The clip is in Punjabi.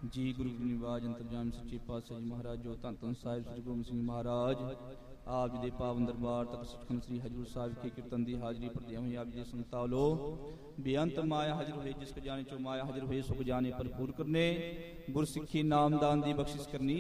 ਜੀ ਗੁਰੂ ਨਿਵਾਜ ਅੰਤਰਜਾਮੀ ਸੱਚੇ ਪਾਤਸ਼ਾਹ ਜੀ ਮਹਾਰਾਜ ਜੋ ਧੰਨ ਧੰਨ ਸਾਹਿਬ ਸ੍ਰੀ ਗੁਰੂ ਸਿੰਘ ਮਹਾਰਾਜ ਆਪ ਜੀ ਦੇ ਪਾਵਨ ਦਰਬਾਰ ਤੱਕ ਸੱਚਖੰਡ ਸ੍ਰੀ ਹਜ਼ੂਰ ਸਾਹਿਬ ਕੇ ਕੀਰਤਨ ਦੀ ਹਾਜ਼ਰੀ ਭਰਦੇ ਹੋਏ ਆਪ ਜੀ ਦੇ ਸੰਤਾਂ ਲੋ ਬੇਅੰਤ ਮਾਇਆ ਹਾਜ਼ਰ ਹੋਏ, ਜਿਸ ਕ ਜਾਣੇ ਚੋ ਮਾਇਆ ਹਾਜ਼ਰ ਹੋਏ ਸੁਖ ਜਾਣੇ ਭਰਪੂਰ ਕਰਨੇ, ਗੁਰ ਸਿੱਖੀ ਨਾਮਦਾਨ ਦੀ ਬਖਸ਼ਿਸ਼ ਕਰਨੀ।